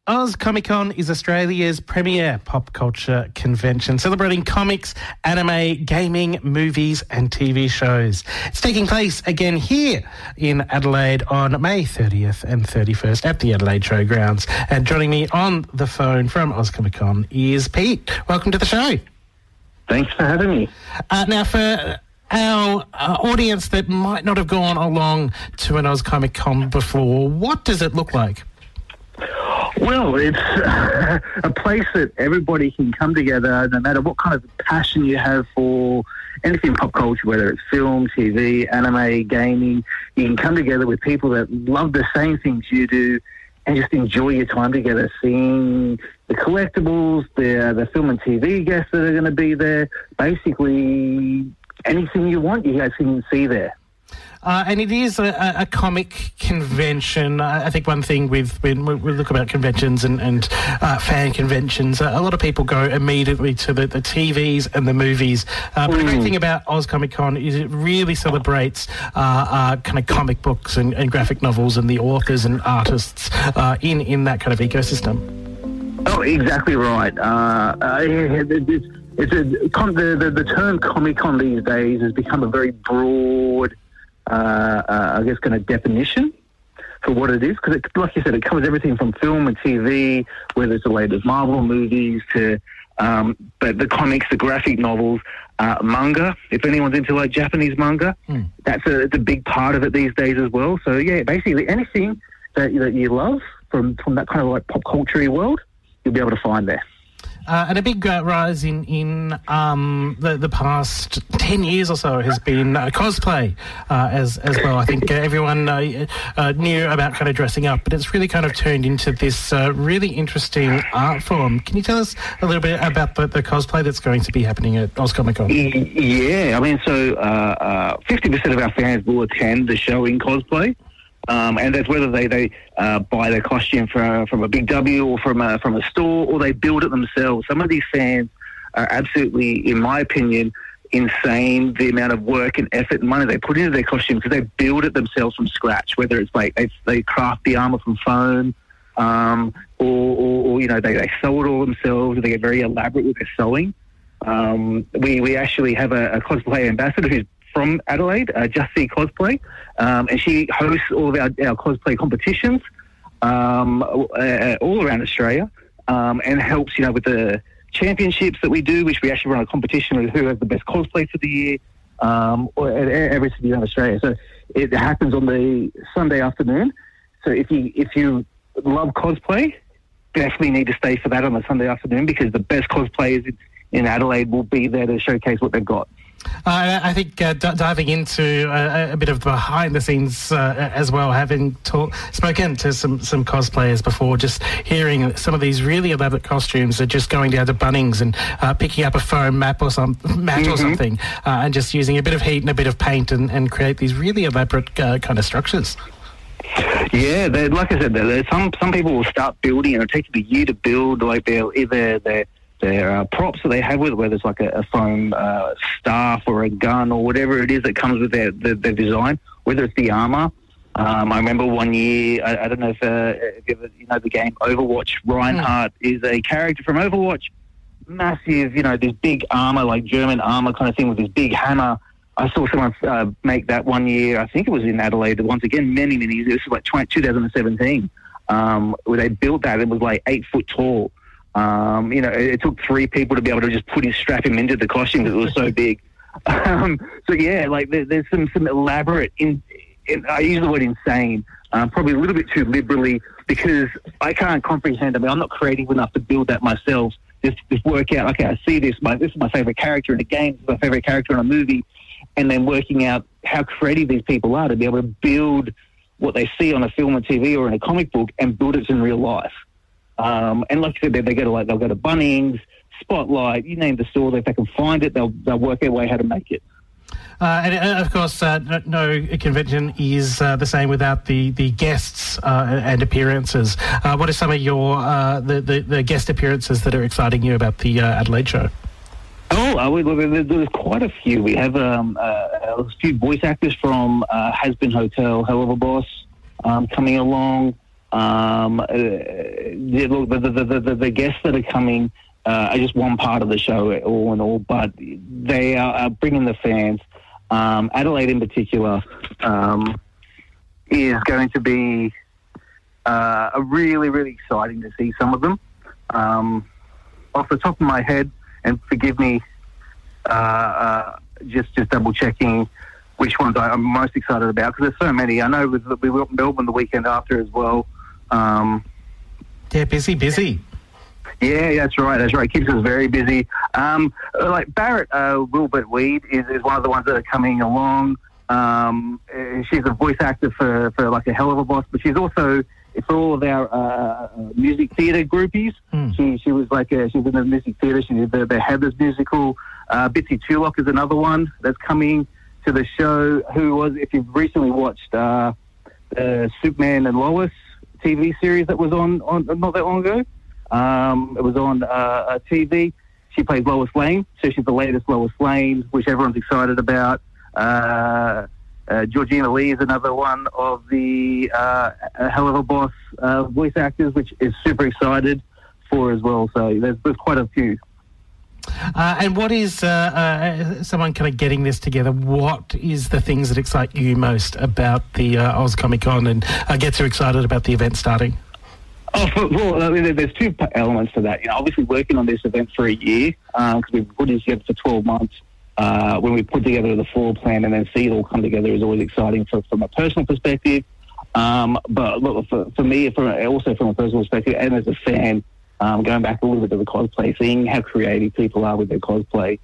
Oz Comic Con is Australia's premier pop culture convention, celebrating comics, anime, gaming, movies and TV shows. It's taking place again here in Adelaide on May 30th and 31st at the Adelaide Showgrounds. And joining me on the phone from Oz Comic Con is Pete. Welcome to the show. Thanks for having me. Now, for our audience that might not have gone along to an Oz Comic Con before, what does it look like? Well, it's a place that everybody can come together, no matter what kind of passion you have for anything pop culture, whether it's film, TV, anime, gaming. You can come together with people that love the same things you do and just enjoy your time together, seeing the collectibles, the film and TV guests that are going to be there. Basically, anything you want, you guys can see there. And it is a comic convention. I think one thing when we look about conventions and fan conventions, a lot of people go immediately to the TVs and the movies. But the great thing about Oz Comic Con is it really celebrates kind of comic books and graphic novels and the authors and artists in that kind of ecosystem. Oh, exactly right. The term Comic Con these days has become a very broad, I guess, kind of definition for what it is, because, like you said, it covers everything from film and TV, whether it's the latest Marvel movies to, but the comics, the graphic novels, manga. If anyone's into like Japanese manga, it's a big part of it these days as well. So yeah, basically anything that you love from that kind of like pop culture world, you'll be able to find there. And a big rise in the past 10 years or so has been cosplay as well. I think everyone knew about kind of dressing up, but it's really kind of turned into this really interesting art form. Can you tell us a little bit about the cosplay that's going to be happening at Oz Comic Con? Yeah, I mean, so 50% of our fans will attend the show in cosplay. And that's whether they buy their costume from a Big W or from a store, or they build it themselves. Some of these fans are absolutely, in my opinion, insane, the amount of work and effort and money they put into their costume, because they build it themselves from scratch, whether it's like they craft the armour from foam, or they sew it all themselves, or they get very elaborate with their sewing. We actually have a cosplay ambassador who's from Adelaide, Just See Cosplay, and she hosts all of our cosplay competitions all around Australia, and helps, with the championships that we do, which we actually run a competition with who has the best cosplay for the year, every city in Australia. So it happens on the Sunday afternoon. So if you love cosplay, definitely need to stay for that on the Sunday afternoon, because the best cosplayers in Adelaide will be there to showcase what they've got. I think diving into a bit of behind the scenes as well, having spoken to some cosplayers before, just hearing some of these really elaborate costumes are just going down to Bunnings and picking up a foam mat or something, and just using a bit of heat and a bit of paint and create these really elaborate kind of structures. Yeah, like I said, some people will start building, and it takes a year to build, like their props that they have with it, whether it's like a foam staff or a gun or whatever it is that comes with their design, whether it's the armour. I remember one year, I don't know if you ever, you know the game Overwatch, Reinhardt is a character from Overwatch, massive, this big armour, like German armour kind of thing with this big hammer. I saw someone make that one year, I think it was in Adelaide, once again, many years, this was like 2017, where they built that. It was like 8 foot tall. It took 3 people to be able to just strap him into the costume because it was so big. So yeah, like there's some elaborate, I use the word insane, probably a little bit too liberally, because I can't comprehend. I mean, I'm not creative enough to build that myself. Just work out, okay, I see this. This is my favorite character in a game. This is my favorite character in a movie. And then working out how creative these people are to be able to build what they see on a film or TV or in a comic book and build it in real life. And like I said, they'll go to Bunnings, Spotlight, you name the store. If they can find it, they'll work their way how to make it. And of course, no convention is the same without the guests and appearances. What are some of your the guest appearances that are exciting you about the Adelaide show? There's quite a few. We have a few voice actors from Has Been Hotel, Hell of a Boss, coming along. Look, the guests that are coming are just one part of the show, all in all, but they are bringing the fans. Adelaide, in particular, is going to be really, really exciting to see some of them. Off the top of my head, and forgive me, just double checking which ones I'm most excited about, because there's so many. I know we were up in Melbourne the weekend after as well. Yeah, busy. Yeah, that's right. Keeps us very busy. Like Barrett Wilbert Weed is one of the ones that are coming along. She's a voice actor for like a Hell of a Boss, but she's also for all of our music theatre groupies. She was like she's in the music theatre. She did the Heathers musical. Bitsy Tulloch is another one that's coming to the show. Who was, if you've recently watched the Superman and Lois TV series that was on not that long ago. It was on TV. She plays Lois Lane, so she's the latest Lois Lane, which everyone's excited about. Georgina Lee is another one of the Hell of a Boss voice actors, which is super excited for as well. So there's quite a few. And what is someone kind of getting this together? What is the things that excite you most about the Oz Comic Con and get you excited about the event starting? Well, I mean, there's two elements to that. Obviously working on this event for a year, because we've put it together for 12 months. When we put together the floor plan and then see it all come together is always exciting from a personal perspective. But look, for me, also from a personal perspective, and as a fan, going back a little bit to the cosplay, seeing how creative people are with their cosplay,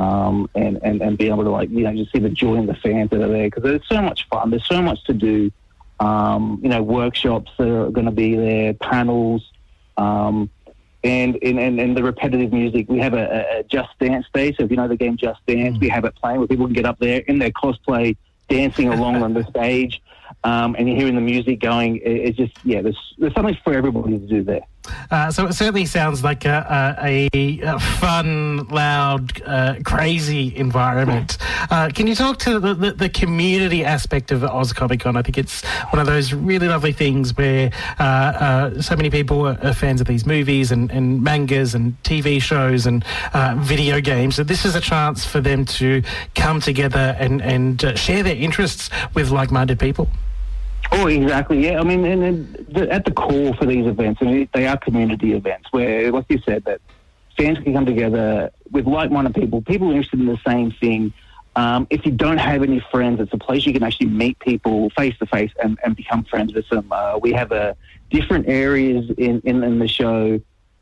and being able to just see the joy in the fans that are there, because there's so much fun. There's so much to do. Workshops that are going to be there, panels, and the repetitive music. We have a Just Dance day, so if you know the game Just Dance, we have it playing where people can get up there in their cosplay, dancing along on the stage, and you're hearing the music going. It's just, there's something for everybody to do there. So it certainly sounds like a fun, loud, crazy environment. Can you talk to the community aspect of Oz Comic Con? I think it's one of those really lovely things where so many people are fans of these movies and mangas and TV shows and video games. So this is a chance for them to come together and share their interests with like-minded people. Oh, exactly. Yeah, I mean, and at the core for these events, they are community events where, like you said, that fans can come together with like-minded people interested in the same thing. If you don't have any friends, it's a place you can actually meet people face-to-face and become friends with them. We have different areas in the show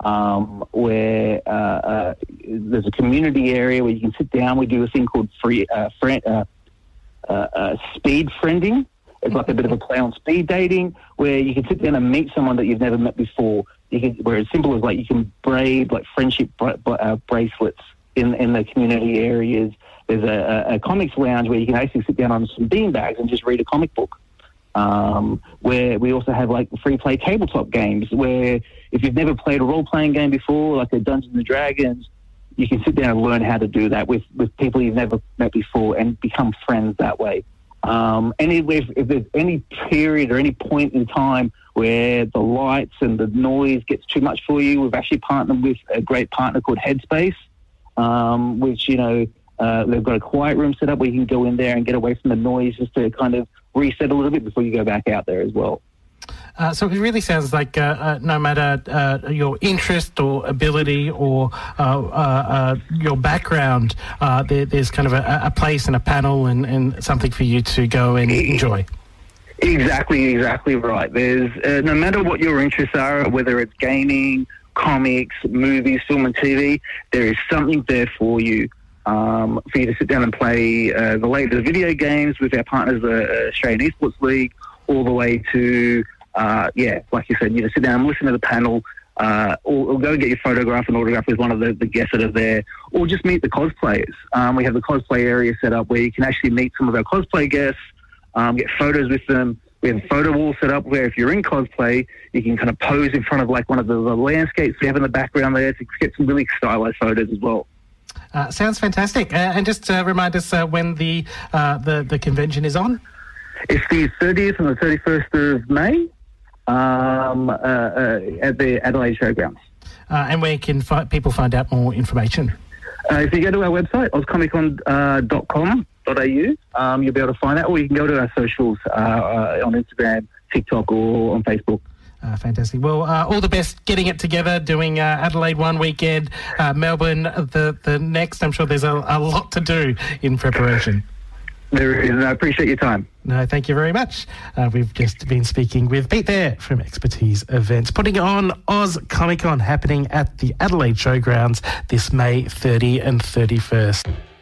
where there's a community area where you can sit down. We do a thing called speed friending. It's like a bit of a play on speed dating, where you can sit down and meet someone that you've never met before. Where it's simple as you can braid friendship bracelets in the community areas. There's a comics lounge where you can actually sit down on some beanbags and just read a comic book. Where we also have free play tabletop games, where if you've never played a role playing game before, like a Dungeons and Dragons, you can sit down and learn how to do that with people you've never met before and become friends that way. And if there's any period or any point in time where the lights and the noise gets too much for you, we've actually partnered with a great partner called Headspace, which, they've got a quiet room set up where you can go in there and get away from the noise just to kind of reset a little bit before you go back out there as well. So it really sounds like no matter your interest or ability or your background, there's kind of a place and a panel and something for you to go and enjoy. Exactly right. There's no matter what your interests are, whether it's gaming, comics, movies, film and TV, there is something there for you. For you to sit down and play the latest video games with our partners, the Australian Esports League, all the way to, like you said, you just sit down and listen to the panel, or go get your photograph and autograph with one of the guests that are there, or just meet the cosplayers. We have the cosplay area set up where you can actually meet some of our cosplay guests, get photos with them. We have a photo wall set up where if you're in cosplay, you can kind of pose in front of one of the landscapes we have in the background there to get some really stylized photos as well. Sounds fantastic. And just remind us when the convention is on. It's the 30th and the 31st of May. at the Adelaide Showgrounds. And where can people find out more information? If you go to our website, ozcomiccon.com.au, you'll be able to find that, or you can go to our socials on Instagram, TikTok, or on Facebook. Fantastic. Well, all the best getting it together, doing Adelaide one weekend, Melbourne the next. I'm sure there's a lot to do in preparation. There is, and I appreciate your time. No, thank you very much. We've just been speaking with Pete there from Expertise Events, putting on Oz Comic Con, happening at the Adelaide Showgrounds this May 30 and 31st.